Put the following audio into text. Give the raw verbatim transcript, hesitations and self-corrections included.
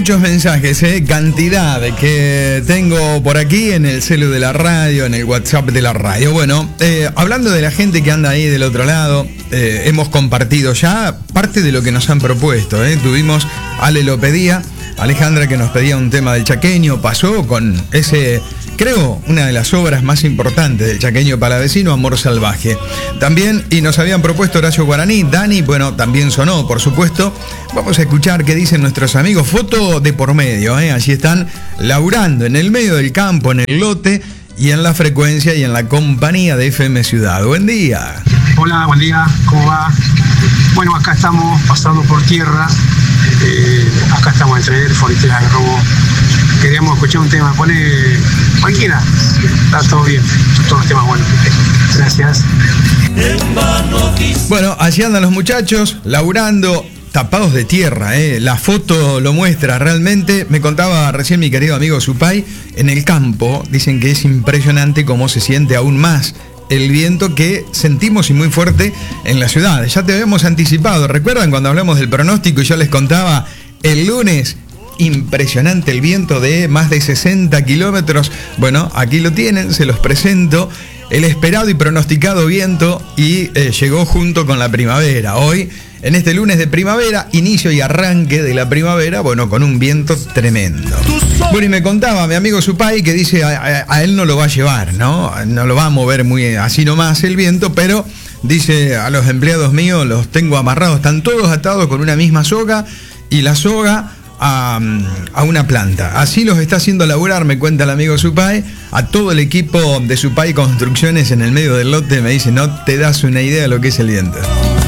muchos mensajes, ¿eh? Cantidad que tengo por aquí en el celu de la radio, en el WhatsApp de la radio. Bueno, eh, hablando de la gente que anda ahí del otro lado, eh, hemos compartido ya parte de lo que nos han propuesto, ¿eh? Tuvimos, Ale lo pedía, Alejandra que nos pedía un tema del Chaqueño, pasó con ese, creo, una de las obras más importantes del Chaqueño palavecino, Amor Salvaje. También, y nos habían propuesto Horacio Guaraní, Dani, bueno, también sonó, por supuesto. Vamos a escuchar qué dicen nuestros amigos, foto de por medio, ¿eh? Allí están laburando en el medio del campo, en el lote y en la frecuencia y en la compañía de F M Ciudad. Buen día. Hola, buen día, ¿cómo va? Bueno, acá estamos pasando por tierra, eh, acá estamos entre el Foriteras de Robo. Queríamos escuchar un tema, pone cualquiera, está todo bien, todos los temas buenos. Gracias. Bueno, allí andan los muchachos, laburando, tapados de tierra, ¿eh? La foto lo muestra realmente. Me contaba recién mi querido amigo Supay, en el campo, dicen que es impresionante cómo se siente aún más el viento que sentimos y muy fuerte en la ciudad. Ya te habíamos anticipado, ¿recuerdan cuando hablamos del pronóstico y yo les contaba el lunes? Impresionante el viento de más de sesenta kilómetros. Bueno, aquí lo tienen, se los presento. El esperado y pronosticado viento y eh, llegó junto con la primavera. Hoy, en este lunes de primavera, inicio y arranque de la primavera, bueno, con un viento tremendo. Bueno, y me contaba mi amigo Supay que dice a, a, a él no lo va a llevar, ¿no? No lo va a mover muy así nomás el viento, pero dice a los empleados míos los tengo amarrados, están todos atados con una misma soga y la soga A, a una planta. Así los está haciendo laburar, me cuenta el amigo Supay, a todo el equipo de Supay Construcciones en el medio del lote. Me dice, no te das una idea de lo que es el viento.